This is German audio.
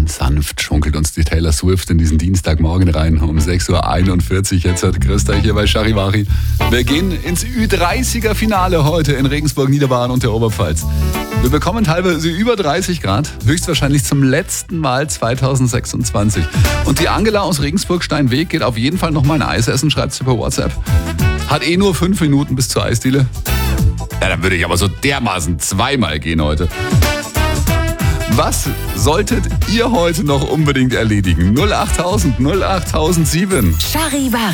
Ganz sanft schunkelt uns die Taylor Swift in diesen Dienstagmorgen rein um 6.41 Uhr. Jetzt hat Christa hier bei Charivari. Wir gehen ins Ü30er-Finale heute in Regensburg, Niederbayern und der Oberpfalz. Wir bekommen teilweise über 30 Grad, höchstwahrscheinlich zum letzten Mal 2026. Und die Angela aus Regensburg-Steinweg geht auf jeden Fall noch mal ein Eis essen, schreibt sie per WhatsApp. Hat nur 5 Minuten bis zur Eisdiele. Ja, dann würde ich aber so dermaßen zweimal gehen heute. Was solltet ihr heute noch unbedingt erledigen? 08000 08007. Charivari.